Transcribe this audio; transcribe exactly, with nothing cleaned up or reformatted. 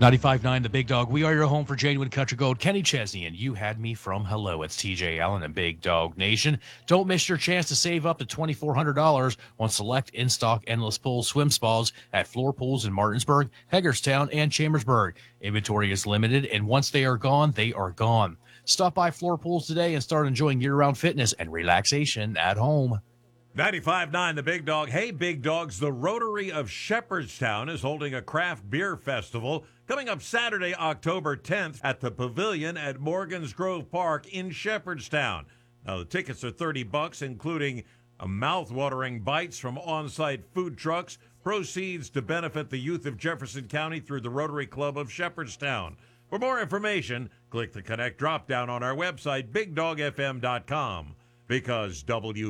ninety-five point nine The Big Dog. We are your home for genuine country gold. Kenny Chesney and You Had Me From Hello. It's T J Allen and Big Dog Nation. Don't miss your chance to save up to twenty-four hundred dollars on select in-stock endless pool swim spas at Floor Pools in Martinsburg, Hagerstown, and Chambersburg. Inventory is limited, and once they are gone, they are gone. Stop by Floor Pools today and start enjoying year-round fitness and relaxation at home. ninety-five point nine The Big Dog. Hey, Big Dogs, the Rotary of Shepherdstown is holding a craft beer festival coming up Saturday, October tenth at the Pavilion at Morgan's Grove Park in Shepherdstown. Now, the tickets are thirty bucks, including a mouth-watering bites from on-site food trucks, proceeds to benefit the youth of Jefferson County through the Rotary Club of Shepherdstown. For more information, click the Connect drop-down on our website, big dog f m dot com, because W